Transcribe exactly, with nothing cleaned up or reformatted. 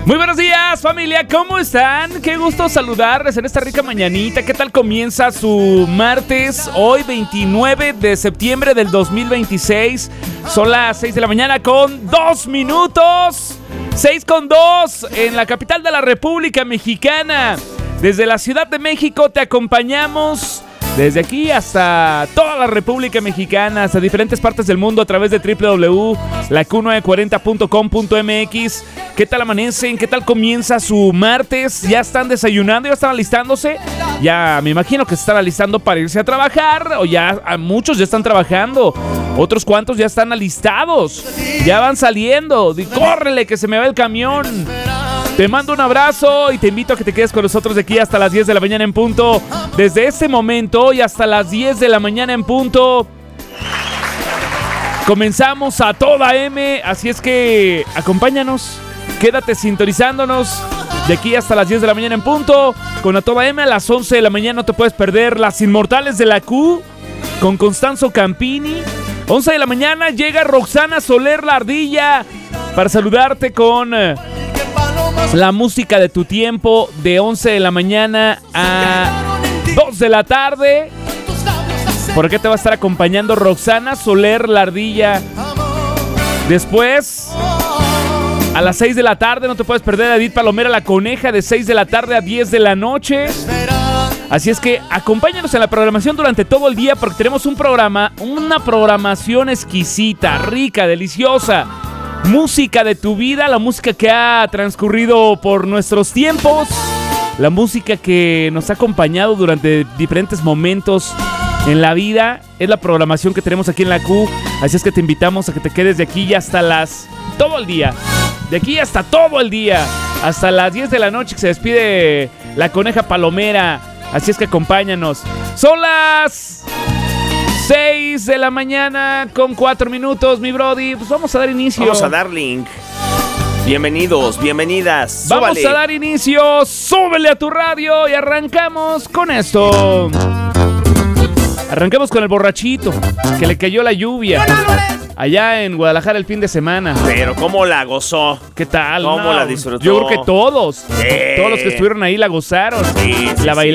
Muy buenos días, familia, ¿cómo están? Qué gusto saludarles en esta rica mañanita. ¿Qué tal comienza su martes? Hoy veintinueve de septiembre del dos mil veintiséis. Son las seis de la mañana con dos minutos. seis con dos en la capital de la República Mexicana. Desde la Ciudad de México te acompañamos desde aquí hasta toda la República Mexicana, hasta diferentes partes del mundo a través de doble u doble u doble u punto la q novecientos cuarenta punto com punto m x. ¿Qué tal amanecen? ¿Qué tal comienza su martes? ¿Ya están desayunando? ¿Ya están alistándose? Ya me imagino que se están alistando para irse a trabajar, o ya muchos ya están trabajando. Otros cuantos ya están alistados, ya van saliendo. ¡Córrele que se me va el camión! Te mando un abrazo y te invito a que te quedes con nosotros de aquí hasta las diez de la mañana en punto. Desde este momento y hasta las diez de la mañana en punto comenzamos a toda M, así es que acompáñanos, quédate sintonizándonos de aquí hasta las diez de la mañana en punto. Con a toda M a las once de la mañana no te puedes perder Las Inmortales de la Q con Constanzo Campini. once de la mañana llega Roxana Soler la Ardilla para saludarte con la música de tu tiempo de once de la mañana a dos de la tarde. ¿Por qué te va a estar acompañando Roxana Soler la Ardilla? Después, a las seis de la tarde, no te puedes perder a Edith Palomera la Coneja de seis de la tarde a diez de la noche. Así es que acompáñanos en la programación durante todo el día porque tenemos un programa, una programación exquisita, rica, deliciosa. Música de tu vida, la música que ha transcurrido por nuestros tiempos, la música que nos ha acompañado durante diferentes momentos en la vida, es la programación que tenemos aquí en la Q. Así es que te invitamos a que te quedes de aquí y hasta las... todo el día, de aquí hasta todo el día, hasta las diez de la noche que se despide la Coneja Palomera. Así es que acompáñanos. Son las seis de la mañana con cuatro minutos, mi brody. Pues vamos a dar inicio. Vamos a dar link. Bienvenidos, bienvenidas. Vamos Súbale. a dar inicio. Súbele a tu radio y arrancamos con esto. Arrancamos con el borrachito que le cayó la lluvia allá en Guadalajara el fin de semana. Pero cómo la gozó. ¿Qué tal? ¿Cómo No, la disfrutó? Yo creo que todos. Sí. Todos los que estuvieron ahí la gozaron. Sí, sí, la bailaron.